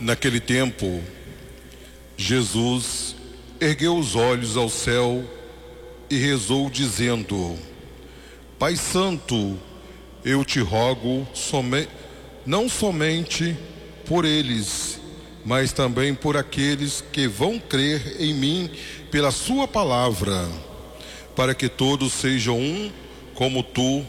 Naquele tempo, Jesus ergueu os olhos ao céu e rezou dizendo: Pai Santo, eu te rogo não somente por eles, mas também por aqueles que vão crer em mim pela sua palavra, para que todos sejam um, como tu